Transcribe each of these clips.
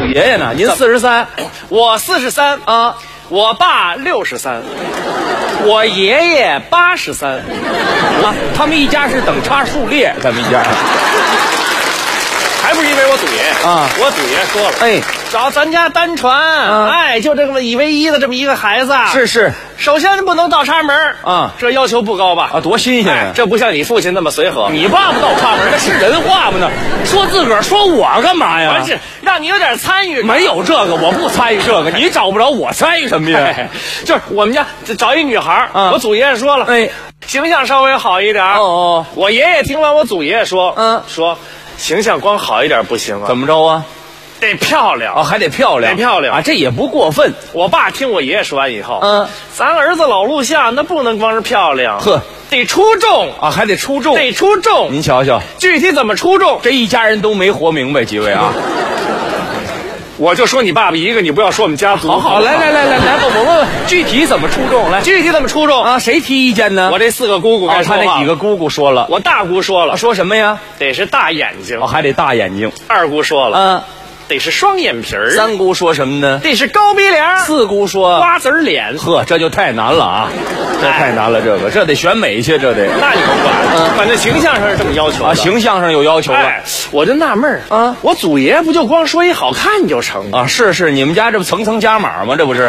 祖爷爷呢？您43， 我43 啊， 我爸63，我爷爷83 啊，他们一家是等差数列，咱们一家。 还不是因为我祖爷啊， 我祖爷说了， 哎， 找咱家单传，哎，就这么以唯一的这么一个孩子， 是， 首先不能倒插门啊， 这要求不高吧？ 啊，多新鲜呀！ 这不像你父亲那么随和， 你爸爸倒插门，那是人话吗？那说自个儿说我干嘛呀？ 不是让你有点参与， 没有这个，我不参与这个，你找不着我参与什么呀？ 就是我们家找一女孩，我祖爷爷说了， 哎， 形象稍微好一点。 哦， 我爷爷听完我祖爷爷说，说形象光好一点不行啊， 怎么着啊？ 得漂亮啊，还得漂亮， 得漂亮啊，这也不过分。 我爸听我爷爷说完以后，咱儿子老录像，那不能光是漂亮， 呵， 得出众啊，还得出众， 得出众。 您瞧瞧， 具体怎么出众， 这一家人都没活明白，几位啊。 我就说你爸爸一个，你不要说我们家族。 好，来，我问问具体怎么出众？来， 具体怎么出众啊？谁提意见呢？ 我这4个姑姑该说话。 他那几个姑姑说了， 我大姑说了， 说什么呀？ 得是大眼睛， 还得大眼睛。 二姑说了，得是双眼皮儿。 三姑说什么呢？ 得是高鼻梁。 四姑说瓜子脸。 呵，这就太难了啊！这太难了，这得选美去，这得。 那你甭管，反正形象上是这么要求啊，形象上有要求了。 我就纳闷啊，我祖爷不就光说一好看就成啊？是，你们家这不层层加码吗？这不是。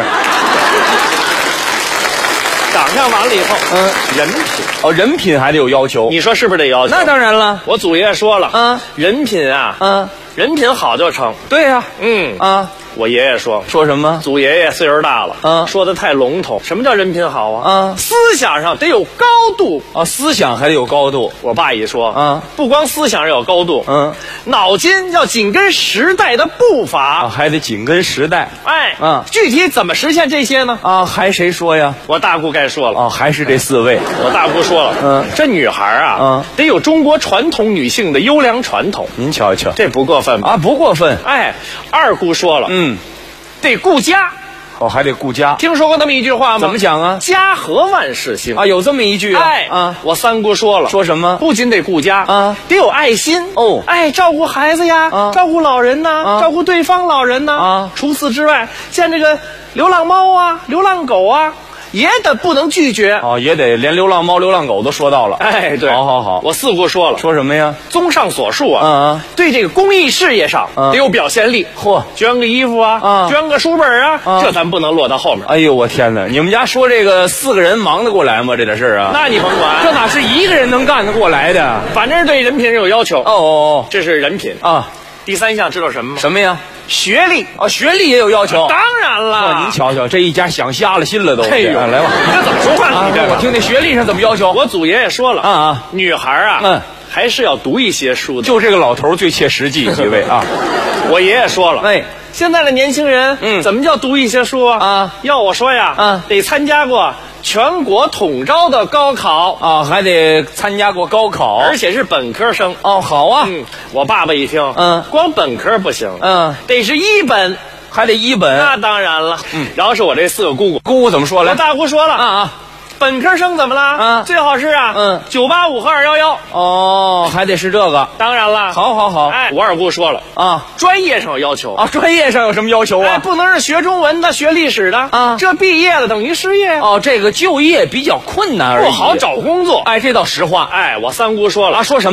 长相完了以后，人品人品还得有要求。 你说是不是得要求？ 那当然了， 我祖爷说了，人品啊，人品好就成。 对呀， 我爷爷说什么？ 祖爷爷岁数大了，说的太笼统。什么叫人品好啊？思想上得有高度啊，思想还得有高度。 我爸一说，不光思想上有高度，脑筋要紧跟时代的步伐， 还得紧跟时代。 具体怎么实现这些呢？ 还谁说呀？ 我大姑该说了。 还是这4位。 我大姑说了，这女孩啊，得有中国传统女性的优良传统。 您瞧瞧， 这不过分吧？ 不过分。 二姑说了，得顾家。 还得顾家。 听说过那么一句话吗？ 怎么讲啊？ 家和万事兴有这么一句啊。 我三姑说了， 说什么？ 不仅得顾家得有爱心照顾孩子呀，照顾老人呐，照顾对方老人呐。除此之外，像这个流浪猫啊、流浪狗啊，也得不能拒绝。 也得连流浪猫、流浪狗都说到了。 对， 好。 我四姑说了， 说什么呀？ 综上所述对这个公益事业上得有表现力。捐个衣服捐个书本这咱不能落到后面。 哎呦，我天哪！你们家说这个4个人忙得过来吗？这点事儿啊？ 那你甭管， 这哪是1个人能干得过来的？ 反正对人品有要求。这是人品啊。 第3项知道什么吗？ 什么呀？ 学历学历也有要求。 当然了。 您瞧瞧，这一家想瞎了心了都。 哎呦， 来吧， 你这怎么说话呢？ 我听听学历上怎么要求。 我祖爷爷说了女孩还是要读一些书的。 就这个老头最切实际，几位啊。 我爷爷说了，现在的年轻人怎么叫读一些书要我说呀，得参加过全国统招的高考还得参加过高考， 而且是本科生。 好啊。 我爸爸一听，光本科不行，得是1本， 还得1本。 那当然了。然后是我这4个姑姑怎么说来？ 我大姑说了本科生怎么了？最好是985和211。 还得是这个。 当然了。 好。 我二姑说了专业上有要求专业上有什么要求啊？ 不能是学中文的、学历史的这毕业了等于失业。 这个就业比较困难而已， 不好找工作。 这倒实话。 我三姑说了说什么？